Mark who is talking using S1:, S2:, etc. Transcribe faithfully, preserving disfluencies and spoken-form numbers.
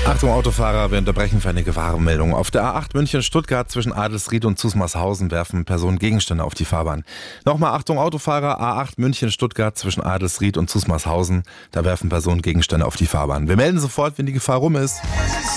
S1: Achtung Autofahrer, wir unterbrechen für eine Gefahrenmeldung. Auf der A acht München-Stuttgart zwischen Adelsried und Zusmarshausen werfen Personen Gegenstände auf die Fahrbahn. Nochmal Achtung Autofahrer, A acht München-Stuttgart zwischen Adelsried und Zusmarshausen, da werfen Personen Gegenstände auf die Fahrbahn. Wir melden sofort, wenn die Gefahr rum ist.